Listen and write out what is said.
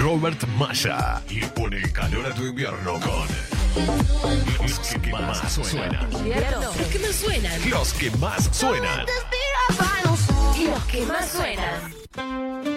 Robert Maya. Y pone calor a tu invierno con los que más suenan. Los que más suenan. Los que más suenan. Y los que más suenan.